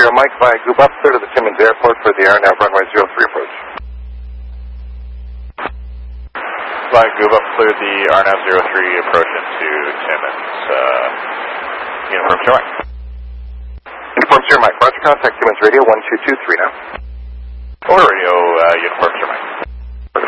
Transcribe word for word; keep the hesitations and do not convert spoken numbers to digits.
zero Mike, fly Goob up, clear to the Timmins Airport for the AirNav runway zero three approach. Fly Goob up, clear the AirNav zero three approach into Timmins. Uh, uniform zero Mike. Uniform zero Mike, roger, contact Timmins radio one two two three now. Over radio, uh, uniform zero Mike.